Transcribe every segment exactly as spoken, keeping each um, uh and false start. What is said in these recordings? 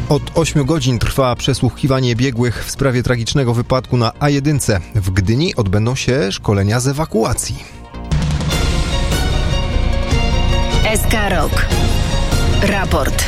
Od ośmiu godzin trwa przesłuchiwanie biegłych w sprawie tragicznego wypadku na A jeden. W Gdyni odbędą się szkolenia z ewakuacji. S K Rok. Raport.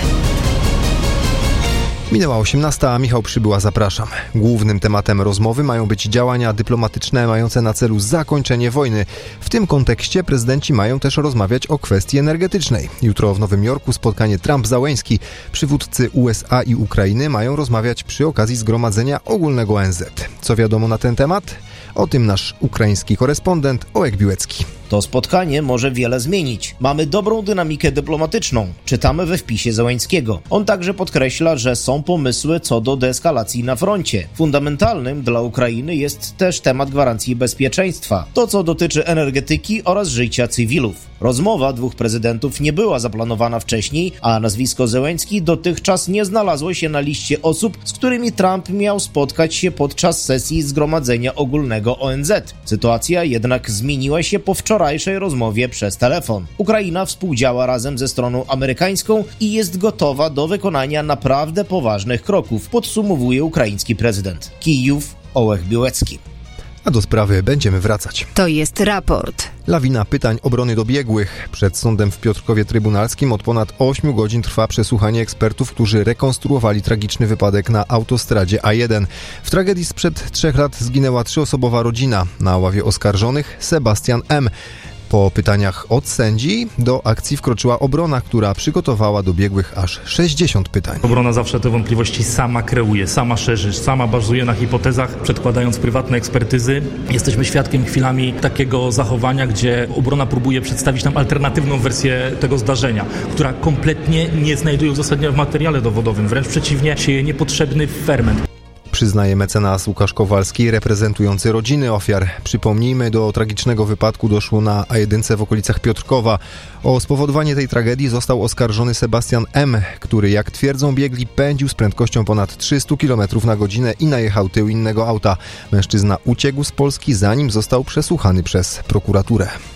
Minęła osiemnasta, a Michał Przybyła, zapraszam. Głównym tematem rozmowy mają być działania dyplomatyczne mające na celu zakończenie wojny. W tym kontekście prezydenci mają też rozmawiać o kwestii energetycznej. Jutro w Nowym Jorku spotkanie Trump-Załęski. Przywódcy U S A i Ukrainy mają rozmawiać przy okazji Zgromadzenia Ogólnego O N Z. Co wiadomo na ten temat? O tym nasz ukraiński korespondent Ołek Biłecki. To spotkanie może wiele zmienić. Mamy dobrą dynamikę dyplomatyczną. Czytamy we wpisie Załęskiego. On także podkreśla, że są pomysły co do deeskalacji na froncie. Fundamentalnym dla Ukrainy jest też temat gwarancji bezpieczeństwa. To, co dotyczy energetyki oraz życia cywilów. Rozmowa dwóch prezydentów nie była zaplanowana wcześniej, a nazwisko Załęski dotychczas nie znalazło się na liście osób, z którymi Trump miał spotkać się podczas sesji Zgromadzenia Ogólnego O N Z. Sytuacja jednak zmieniła się po wczorajszej rozmowie przez telefon. Ukraina współdziała razem ze stroną amerykańską i jest gotowa do wykonania naprawdę poważnych kroków, podsumowuje ukraiński prezydent. Kijów, Ołek Biłecki. A do sprawy będziemy wracać. To jest raport. Lawina pytań obrony do biegłych. Przed sądem w Piotrkowie Trybunalskim od ponad ośmiu godzin trwa przesłuchanie ekspertów, którzy rekonstruowali tragiczny wypadek na autostradzie A jeden. W tragedii sprzed trzech lat zginęła trzyosobowa rodzina. Na ławie oskarżonych Sebastian M. Po pytaniach od sędzi do akcji wkroczyła obrona, która przygotowała do biegłych aż sześćdziesiąt pytań. Obrona zawsze te wątpliwości sama kreuje, sama szerzy, sama bazuje na hipotezach, przedkładając prywatne ekspertyzy. Jesteśmy świadkiem chwilami takiego zachowania, gdzie obrona próbuje przedstawić nam alternatywną wersję tego zdarzenia, która kompletnie nie znajduje uzasadnienia w materiale dowodowym, wręcz przeciwnie, sieje niepotrzebny ferment. Przyznaje mecenas Łukasz Kowalski, reprezentujący rodziny ofiar. Przypomnijmy, do tragicznego wypadku doszło na A jeden w okolicach Piotrkowa. O spowodowanie tej tragedii został oskarżony Sebastian M., który, jak twierdzą biegli, pędził z prędkością ponad trzysta kilometrów na godzinę i najechał tył innego auta. Mężczyzna uciekł z Polski, zanim został przesłuchany przez prokuraturę.